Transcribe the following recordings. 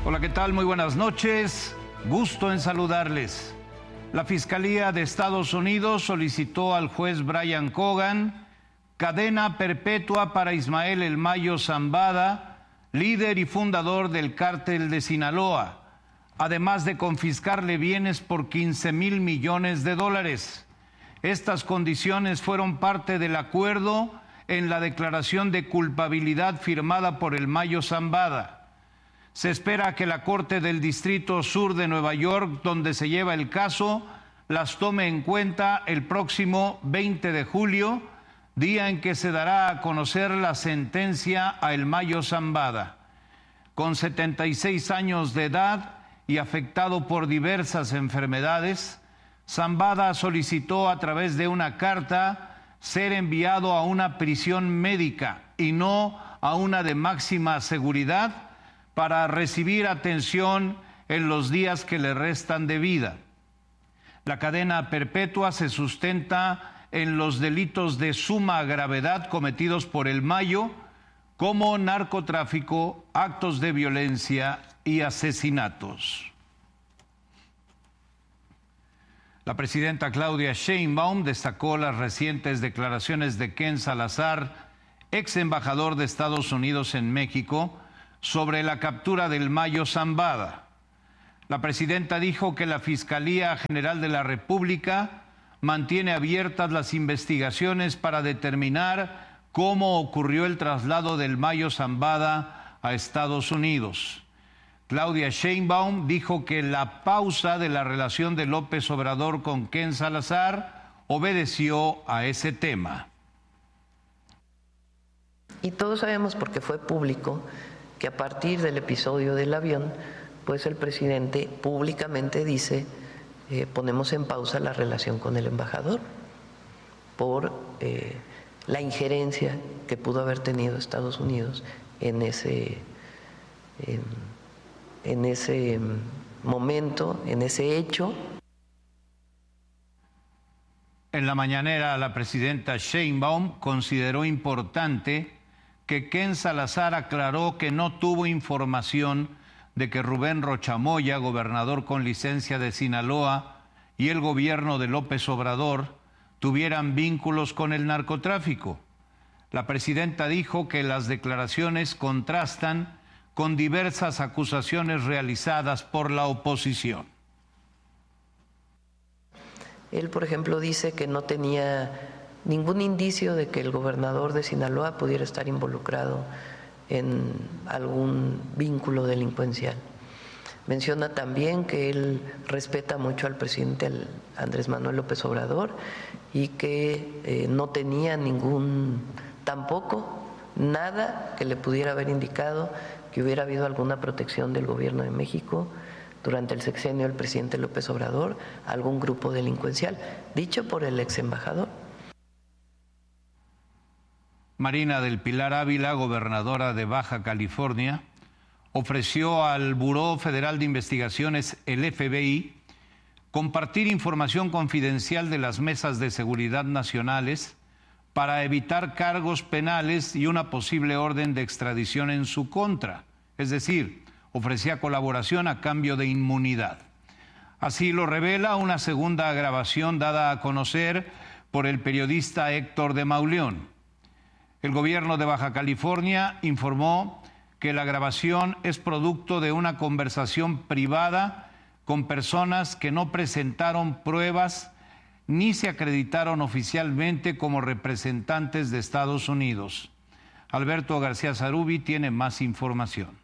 Hola, ¿qué tal? Muy buenas noches. Gusto en saludarles. La Fiscalía de Estados Unidos solicitó al juez Brian Cogan cadena perpetua para Ismael El Mayo Zambada, líder y fundador del Cártel de Sinaloa, además de confiscarle bienes por 15,000 millones de dólares. Estas condiciones fueron parte del acuerdo en la declaración de culpabilidad firmada por El Mayo Zambada. Se espera que la Corte del Distrito Sur de Nueva York, donde se lleva el caso, las tome en cuenta el próximo 20 de julio, día en que se dará a conocer la sentencia a El Mayo Zambada. Con 76 años de edad y afectado por diversas enfermedades, Zambada solicitó a través de una carta ser enviado a una prisión médica y no a una de máxima seguridad para recibir atención en los días que le restan de vida. La cadena perpetua se sustenta en los delitos de suma gravedad cometidos por El Mayo, como narcotráfico, actos de violencia y asesinatos. La presidenta Claudia Sheinbaum destacó las recientes declaraciones de Ken Salazar, ex embajador de Estados Unidos en México, sobre la captura del Mayo Zambada. La presidenta dijo que la Fiscalía General de la República mantiene abiertas las investigaciones para determinar cómo ocurrió el traslado del Mayo Zambada a Estados Unidos. Claudia Sheinbaum dijo que la pausa de la relación de López Obrador con Ken Salazar obedeció a ese tema. Y todos sabemos, porque fue público, que a partir del episodio del avión, pues el presidente públicamente dice, ponemos en pausa la relación con el embajador por la injerencia que pudo haber tenido Estados Unidos en ese momento, en ese hecho. En la mañanera, la presidenta Sheinbaum consideró importante que Ken Salazar aclaró que no tuvo información de que Rubén Rocha Moya, gobernador con licencia de Sinaloa, y el gobierno de López Obrador tuvieran vínculos con el narcotráfico. La presidenta dijo que las declaraciones contrastan con diversas acusaciones realizadas por la oposición. Él, por ejemplo, dice que no tenía ningún indicio de que el gobernador de Sinaloa pudiera estar involucrado en algún vínculo delincuencial. Menciona también que él respeta mucho al presidente Andrés Manuel López Obrador y que no tenía tampoco nada que le pudiera haber indicado que hubiera habido alguna protección del gobierno de México durante el sexenio del presidente López Obrador a algún grupo delincuencial, dicho por el ex embajador. Marina del Pilar Ávila, gobernadora de Baja California, ofreció al Buró Federal de Investigaciones, el FBI, compartir información confidencial de las mesas de seguridad nacionales para evitar cargos penales y una posible orden de extradición en su contra. Es decir, ofrecía colaboración a cambio de inmunidad. Así lo revela una segunda grabación dada a conocer por el periodista Héctor de Mauleón. El gobierno de Baja California informó que la grabación es producto de una conversación privada con personas que no presentaron pruebas ni se acreditaron oficialmente como representantes de Estados Unidos. Alberto García Zarubi tiene más información.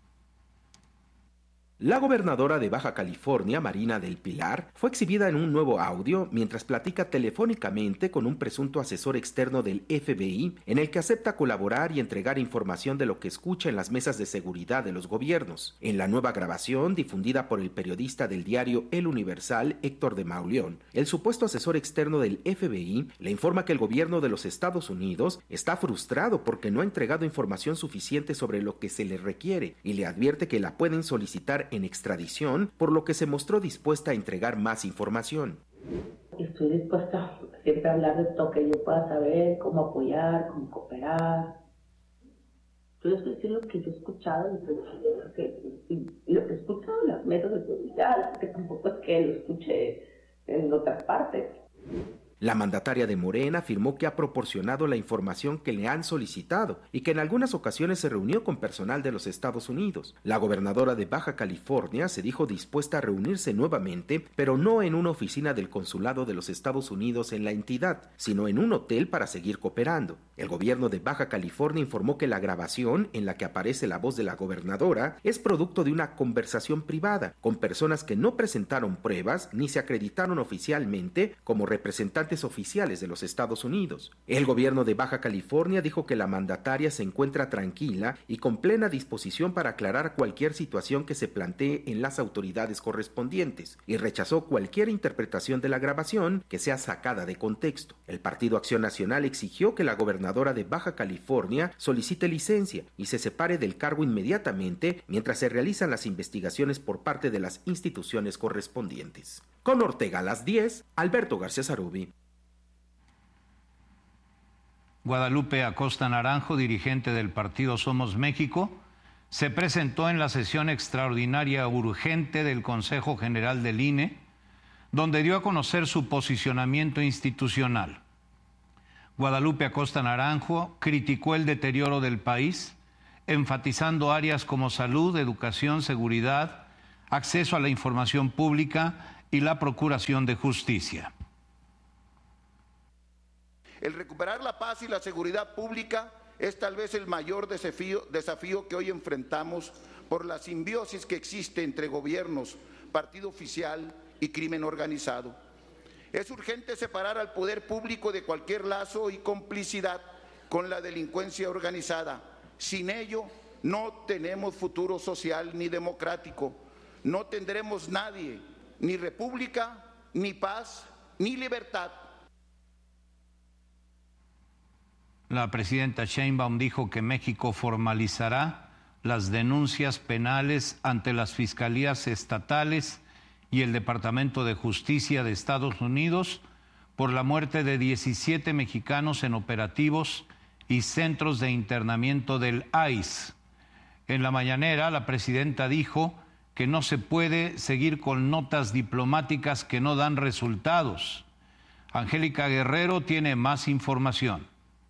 La gobernadora de Baja California, Marina del Pilar, fue exhibida en un nuevo audio mientras platica telefónicamente con un presunto asesor externo del FBI, en el que acepta colaborar y entregar información de lo que escucha en las mesas de seguridad de los gobiernos. En la nueva grabación, difundida por el periodista del diario El Universal, Héctor de Mauleón, el supuesto asesor externo del FBI le informa que el gobierno de los Estados Unidos está frustrado porque no ha entregado información suficiente sobre lo que se le requiere y le advierte que la pueden solicitar en extradición, por lo que se mostró dispuesta a entregar más información. Estoy dispuesta siempre a hablar de todo que yo pueda saber, cómo apoyar, cómo cooperar. Yo les voy a decir lo que yo he escuchado y lo que y lo que he escuchado en las mesas de seguridad, porque tampoco es que lo escuche en otras partes. La mandataria de Morena afirmó que ha proporcionado la información que le han solicitado y que en algunas ocasiones se reunió con personal de los Estados Unidos. La gobernadora de Baja California se dijo dispuesta a reunirse nuevamente, pero no en una oficina del consulado de los Estados Unidos en la entidad, sino en un hotel para seguir cooperando. El gobierno de Baja California informó que la grabación en la que aparece la voz de la gobernadora es producto de una conversación privada con personas que no presentaron pruebas ni se acreditaron oficialmente como representantes oficiales de los Estados Unidos. El gobierno de Baja California dijo que la mandataria se encuentra tranquila y con plena disposición para aclarar cualquier situación que se plantee en las autoridades correspondientes y rechazó cualquier interpretación de la grabación que sea sacada de contexto. El Partido Acción Nacional exigió que la gobernadora de Baja California solicite licencia y se separe del cargo inmediatamente mientras se realizan las investigaciones por parte de las instituciones correspondientes. Con Ortega a las 10, Alberto García Zarubi. Guadalupe Acosta Naranjo, dirigente del partido Somos México, se presentó en la sesión extraordinaria urgente del Consejo General del INE, donde dio a conocer su posicionamiento institucional. Guadalupe Acosta Naranjo criticó el deterioro del país, enfatizando áreas como salud, educación, seguridad, acceso a la información pública y la procuración de justicia. El recuperar la paz y la seguridad pública es tal vez el mayor desafío que hoy enfrentamos por la simbiosis que existe entre gobiernos, partido oficial y crimen organizado. Es urgente separar al poder público de cualquier lazo y complicidad con la delincuencia organizada. Sin ello, no tenemos futuro social ni democrático. No tendremos nadie, ni república, ni paz, ni libertad. La presidenta Sheinbaum dijo que México formalizará las denuncias penales ante las fiscalías estatales y el Departamento de Justicia de Estados Unidos por la muerte de 17 mexicanos en operativos y centros de internamiento del ICE. En la mañanera, la presidenta dijo que no se puede seguir con notas diplomáticas que no dan resultados. Angélica Guerrero tiene más información.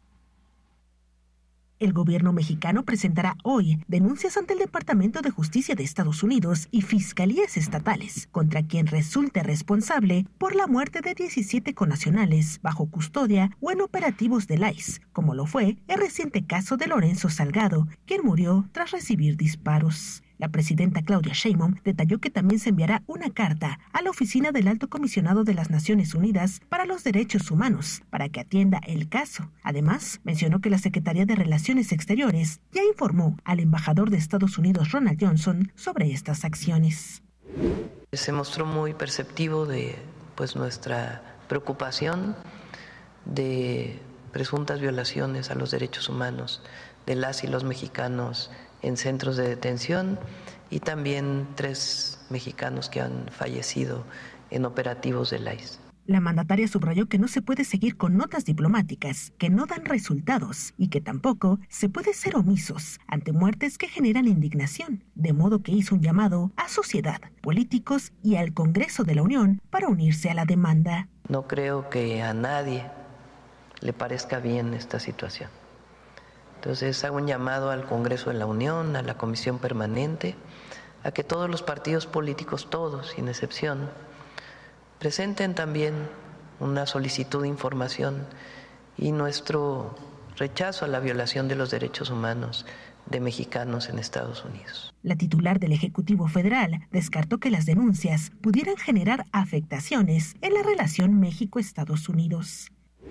El gobierno mexicano presentará hoy denuncias ante el Departamento de Justicia de Estados Unidos y fiscalías estatales contra quien resulte responsable por la muerte de 17 connacionales bajo custodia o en operativos del ICE, como lo fue el reciente caso de Lorenzo Salgado, quien murió tras recibir disparos. La presidenta Claudia Sheinbaum detalló que también se enviará una carta a la Oficina del Alto Comisionado de las Naciones Unidas para los Derechos Humanos para que atienda el caso. Además, mencionó que la Secretaría de Relaciones Exteriores ya informó al embajador de Estados Unidos, Ronald Johnson, sobre estas acciones. Se mostró muy perceptivo de nuestra preocupación de presuntas violaciones a los derechos humanos de las y los mexicanos en centros de detención y también 3 mexicanos que han fallecido en operativos del ICE. La mandataria subrayó que no se puede seguir con notas diplomáticas que no dan resultados y que tampoco se puede ser omisos ante muertes que generan indignación, de modo que hizo un llamado a sociedad, políticos y al Congreso de la Unión para unirse a la demanda. No creo que a nadie le parezca bien esta situación. Entonces hago un llamado al Congreso de la Unión, a la Comisión Permanente, a que todos los partidos políticos, todos, sin excepción, presenten también una solicitud de información y nuestro rechazo a la violación de los derechos humanos de mexicanos en Estados Unidos. La titular del Ejecutivo Federal descartó que las denuncias pudieran generar afectaciones en la relación México-Estados Unidos.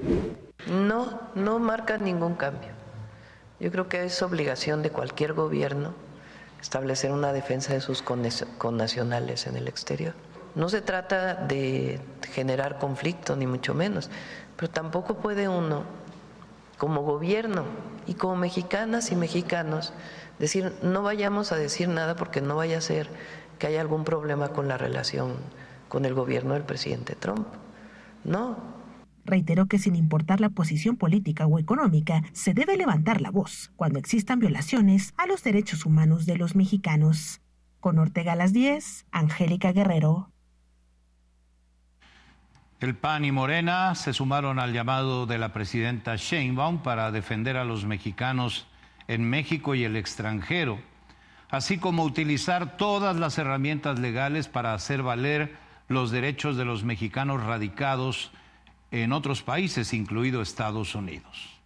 No marca ningún cambio. Yo creo que es obligación de cualquier gobierno establecer una defensa de sus connacionales en el exterior. No se trata de generar conflicto, ni mucho menos, pero tampoco puede uno, como gobierno y como mexicanas y mexicanos, decir no vayamos a decir nada porque no vaya a ser que haya algún problema con la relación con el gobierno del presidente Trump. No. Reiteró que sin importar la posición política o económica, se debe levantar la voz cuando existan violaciones a los derechos humanos de los mexicanos. Con Ortega a las 10, Angélica Guerrero. El PAN y Morena se sumaron al llamado de la presidenta Sheinbaum para defender a los mexicanos en México y el extranjero, así como utilizar todas las herramientas legales para hacer valer los derechos de los mexicanos radicados en otros países, incluido Estados Unidos.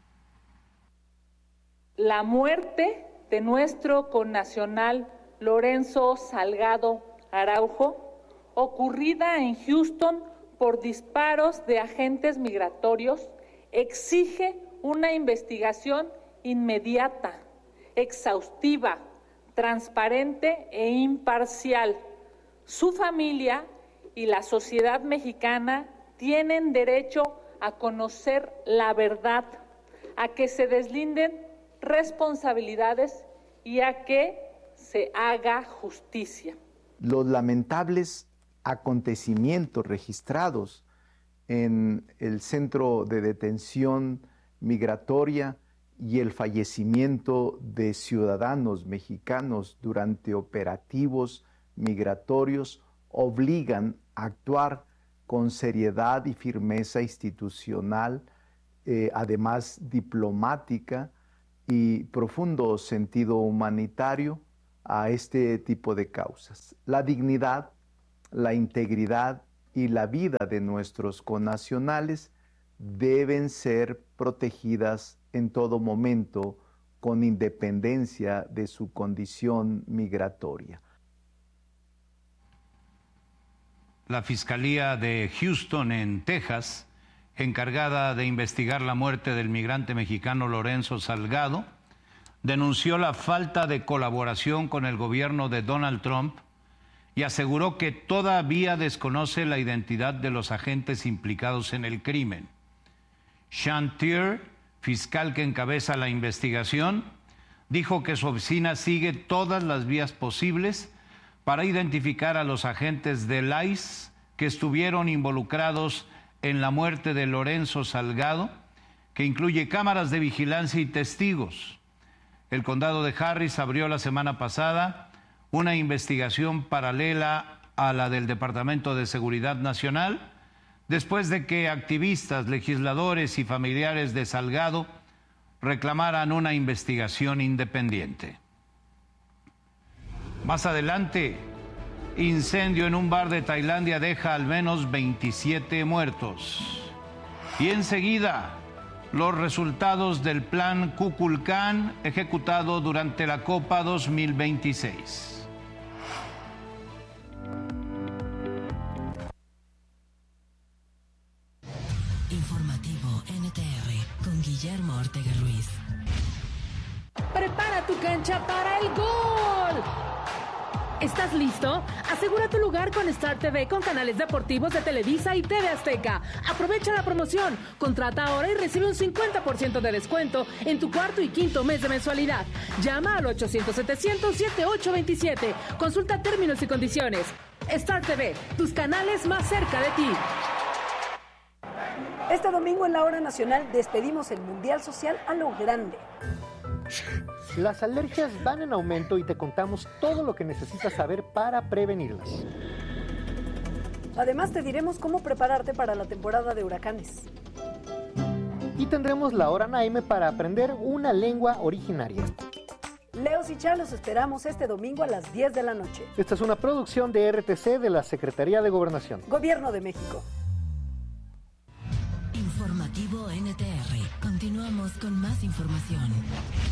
La muerte de nuestro connacional Lorenzo Salgado Araujo, ocurrida en Houston por disparos de agentes migratorios, exige una investigación inmediata, exhaustiva, transparente e imparcial. Su familia y la sociedad mexicana tienen derecho a conocer la verdad, a que se deslinden responsabilidades y a que se haga justicia. Los lamentables acontecimientos registrados en el centro de detención migratoria y el fallecimiento de ciudadanos mexicanos durante operativos migratorios obligan a actuar con seriedad y firmeza institucional, además diplomática y profundo sentido humanitario a este tipo de causas. La dignidad, la integridad y la vida de nuestros connacionales deben ser protegidas en todo momento con independencia de su condición migratoria. La Fiscalía de Houston, en Texas, encargada de investigar la muerte del migrante mexicano Lorenzo Salgado, denunció la falta de colaboración con el gobierno de Donald Trump y aseguró que todavía desconoce la identidad de los agentes implicados en el crimen. Sean Tier, fiscal que encabeza la investigación, dijo que su oficina sigue todas las vías posibles para identificar a los agentes del ICE que estuvieron involucrados en la muerte de Lorenzo Salgado, que incluye cámaras de vigilancia y testigos. El condado de Harris abrió la semana pasada una investigación paralela a la del Departamento de Seguridad Nacional, después de que activistas, legisladores y familiares de Salgado reclamaran una investigación independiente. Más adelante, incendio en un bar de Tailandia deja al menos 27 muertos. Y enseguida, los resultados del plan Kukulkan ejecutado durante la Copa 2026. Informativo NTR con Guillermo Ortega Ruiz. Prepara tu cancha para el gol. ¿Estás listo? Asegura tu lugar con Star TV con canales deportivos de Televisa y TV Azteca. Aprovecha la promoción. Contrata ahora y recibe un 50% de descuento en tu cuarto y quinto mes de mensualidad. Llama al 800-700-7827. Consulta términos y condiciones. Star TV, tus canales más cerca de ti. Este domingo en la Hora Nacional despedimos el Mundial Social a lo grande. Las alergias van en aumento y te contamos todo lo que necesitas saber para prevenirlas. Además te diremos cómo prepararte para la temporada de huracanes. Y tendremos la Hora Naime para aprender una lengua originaria. Leos y Char, los esperamos este domingo a las 10 de la noche. Esta es una producción de RTC de la Secretaría de Gobernación. Gobierno de México. Informativo NTR. Continuamos con más información.